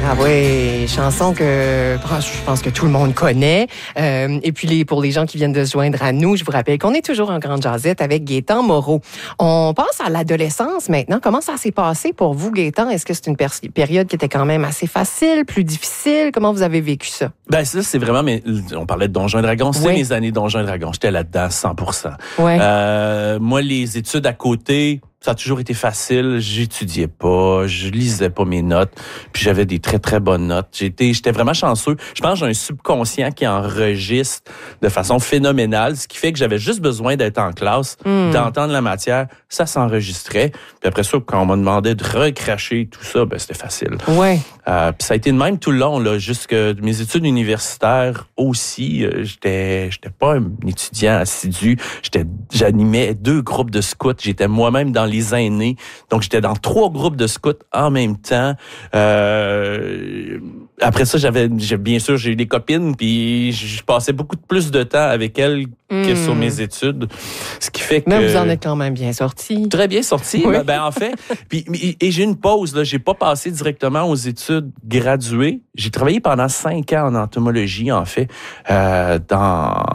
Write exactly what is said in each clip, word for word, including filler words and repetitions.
Ah oui, chanson que je pense que tout le monde connaît. Euh, et puis les, pour les gens qui viennent de se joindre à nous, je vous rappelle qu'on est toujours en Grande Jazette avec Gaétan Moreau. On passe à l'adolescence maintenant. Comment ça s'est passé pour vous, Gaétan? Est-ce que c'est une per- période qui était quand même assez facile, plus difficile? Comment vous avez vécu ça? Ben ça, c'est vraiment... Mais, on parlait de Donjons et Dragons. C'est oui. mes années Donjons et Dragons. J'étais là-dedans cent pour cent. Ouais. Euh, moi, les études à côté... Ça a toujours été facile. J'étudiais pas, je lisais pas mes notes, puis j'avais des très très bonnes notes. J'étais, j'étais vraiment chanceux. Je pense que j'ai un subconscient qui enregistre de façon phénoménale, ce qui fait que j'avais juste besoin d'être en classe, mm. d'entendre la matière, ça s'enregistrait. Puis après ça, quand on m'a demandé de recracher tout ça, ben c'était facile. Ouais. Euh, puis ça a été de même tout le long là, jusque mes études universitaires aussi. Euh, j'étais, j'étais pas un étudiant assidu. J'étais, j'animais deux groupes de scouts. J'étais moi-même dans les aînés. Donc, j'étais dans trois groupes de scouts en même temps. Euh, après ça, j'avais, j'ai, bien sûr, j'ai eu des copines, puis je passais beaucoup plus de temps avec elles mmh. que sur mes études. Ce qui fait que... Mais vous en êtes quand même bien sorti. Très bien sorti. Oui. Ben, ben, en fait, puis, et j'ai une pause, là. J'ai pas passé directement aux études graduées. J'ai travaillé pendant cinq ans en entomologie, en fait, euh, dans...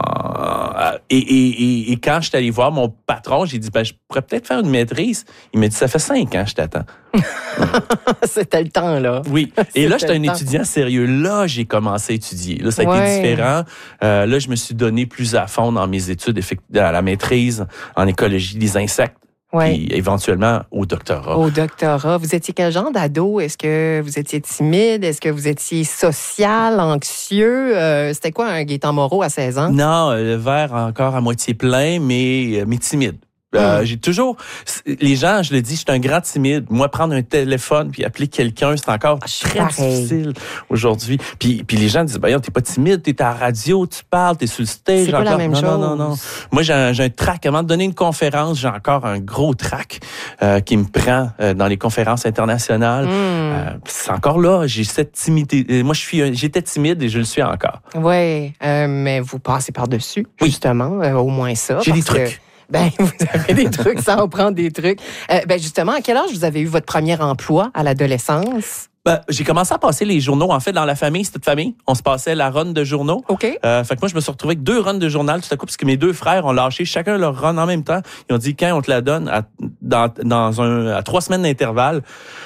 Et, et, et, et quand je suis allé voir mon patron, j'ai dit, ben, je pourrais peut-être faire une maîtrise. Il m'a dit, ça fait cinq ans, je t'attends. C'était le temps, là. Oui. Et là, j'étais un temps. étudiant sérieux. Là, j'ai commencé à étudier. Là, ça a ouais. été différent. Euh, là, je me suis donné plus à fond dans mes études, à la maîtrise en écologie des insectes. Ouais. Puis éventuellement au doctorat. Au doctorat. Vous étiez quel genre d'ado? Est-ce que vous étiez timide? Est-ce que vous étiez social, anxieux? Euh, c'était quoi un Gaétan Moreau à seize ans? Non, le verre encore à moitié plein, mais, mais timide. Euh, mmh. J'ai toujours... Les gens, je le dis, je suis un grand timide. Moi, prendre un téléphone puis appeler quelqu'un, c'est encore ah, très pareil. difficile aujourd'hui. Puis, puis les gens disent, ben, t'es pas timide, t'es à la radio, tu parles, t'es sur le stage. C'est pas encore... la même non, chose. Non, non, non. Moi, j'ai un, j'ai un trac. Avant de donner une conférence, j'ai encore un gros trac euh, qui me prend euh, dans les conférences internationales. Mmh. Euh, c'est encore là. J'ai cette timidité. Moi, je suis, j'étais timide et je le suis encore. Oui, euh, mais vous passez par-dessus, oui. justement, euh, au moins ça. J'ai des trucs. Que... Ben, vous avez des trucs, ça en prend des trucs. Euh, ben, justement, à quel âge vous avez eu votre premier emploi à l'adolescence? Ben, j'ai commencé à passer les journaux. En fait, dans la famille, c'était de famille. On se passait la run de journaux. OK. Euh, fait que moi, je me suis retrouvé avec deux runs de journal tout à coup, parce que mes deux frères ont lâché chacun leur run en même temps. Ils ont dit, quand on te la donne à, dans, dans un, à trois semaines d'intervalle.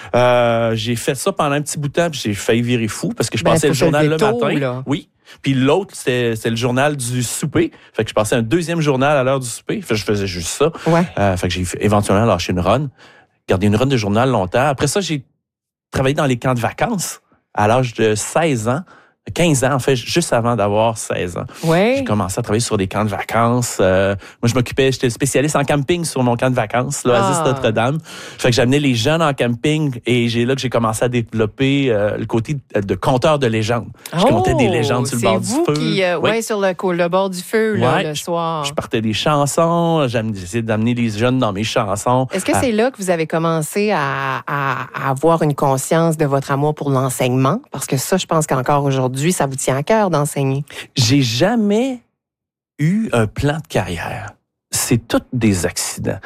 Euh, j'ai fait ça pendant un petit bout de temps, puis j'ai failli virer fou, parce que je ben, passais le journal le tôt, matin. Là. Oui. Puis l'autre, c'est, c'est le journal du souper. Fait que je passais un deuxième journal à l'heure du souper. Fait que je faisais juste ça. Ouais. Euh, fait que j'ai éventuellement lâché une run. Gardé une run de journal longtemps. Après ça, j'ai travaillé dans les camps de vacances à l'âge de seize ans. quinze ans, en fait, juste avant d'avoir seize ans. Ouais. J'ai commencé à travailler sur des camps de vacances. Euh, moi, je m'occupais, j'étais spécialiste en camping sur mon camp de vacances, l'Oasis ah. Notre-Dame. Fait que j'amenais les jeunes en camping et j'ai là que j'ai commencé à développer euh, le côté de conteur de légendes. Je oh, comptais des légendes sur le bord du feu. C'est vous qui, euh, oui. ouais, sur le, le bord du feu, là, ouais, le soir. Je, je partais des chansons, j'essayais d'amener les jeunes dans mes chansons. Est-ce que à... c'est là que vous avez commencé à, à, à avoir une conscience de votre amour pour l'enseignement? Parce que ça, je pense qu'encore aujourd'hui, ça vous tient à cœur d'enseigner. J'ai jamais eu un plan de carrière. C'est tous des accidents.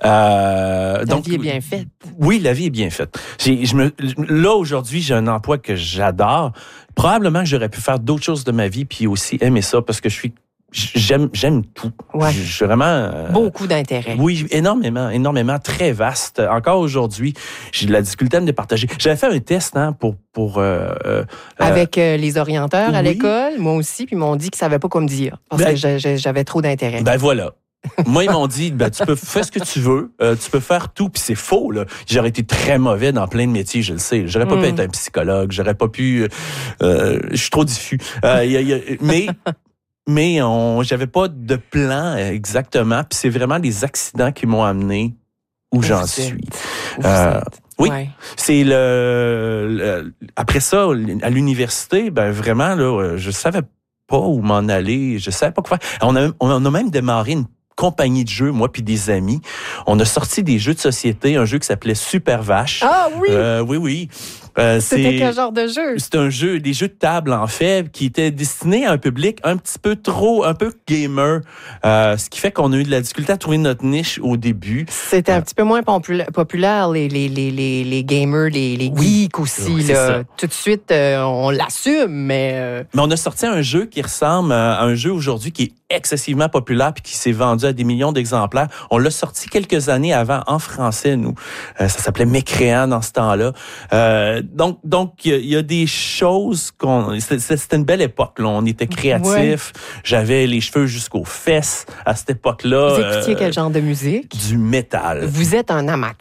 Euh, la donc, vie est bien faite. Oui, la vie est bien faite. J'ai, je me, là, aujourd'hui, j'ai un emploi que j'adore. Probablement que j'aurais pu faire d'autres choses de ma vie puis aussi aimer ça parce que je suis J'aime, j'aime tout. Ouais. Je, je suis vraiment... Euh, Beaucoup d'intérêt. Oui, énormément, énormément, très vaste. Encore aujourd'hui, j'ai de la difficulté à me départager. J'avais fait un test hein, pour... pour euh, euh, Avec euh, les orienteurs oui. à l'école, moi aussi, puis ils m'ont dit qu'ils ne savaient pas quoi me dire. Parce ben, que j'avais trop d'intérêt. Ben voilà. Moi, ils m'ont dit, ben, tu peux faire ce que tu veux, euh, tu peux faire tout, puis c'est faux, là. J'aurais été très mauvais dans plein de métiers, je le sais. J'aurais pas mm. pu être un psychologue, j'aurais pas pu... Euh, je suis trop diffus. Euh, y a, y a, mais... Mais on, j'avais pas de plan exactement. Puis c'est vraiment les accidents qui m'ont amené où, où j'en suis. Où euh, oui, ouais. c'est le, le. Après ça, à l'université, ben vraiment là, je savais pas où m'en aller. Je savais pas quoi faire. On a, on a même démarré une compagnie de jeux, moi puis des amis. On a sorti des jeux de société, un jeu qui s'appelait Super Vache. Ah oui. Euh, oui, oui. Euh, C'était c'est, quel genre de jeu? C'est un jeu, des jeux de table, en fait, qui étaient destinés à un public un petit peu trop, un peu gamer. Euh, ce qui fait qu'on a eu de la difficulté à trouver notre niche au début. C'était un euh, petit peu moins popula- populaire, les, les, les, les, les gamers, les, les oui, geeks aussi. Oui, là. Tout de suite, euh, on l'assume, mais... Euh... Mais on a sorti un jeu qui ressemble à un jeu aujourd'hui qui est excessivement populaire puis qui s'est vendu à des millions d'exemplaires. On l'a sorti quelques années avant en français, nous. Euh, ça s'appelait Mécréant dans ce temps-là. Euh, donc, donc il y, y a des choses qu'on... C'était, c'était une belle époque, là. On était créatifs. Ouais. J'avais les cheveux jusqu'aux fesses à cette époque-là. Vous écoutiez euh, quel genre de musique? Du métal. Vous êtes un amateur